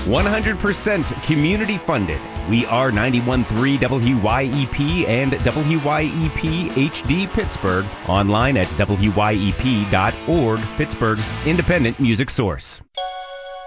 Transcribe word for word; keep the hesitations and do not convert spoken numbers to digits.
one hundred percent community funded. We are ninety-one point three W Y E P and W Y E P H D Pittsburgh. Online at W Y E P dot org, Pittsburgh's independent music source.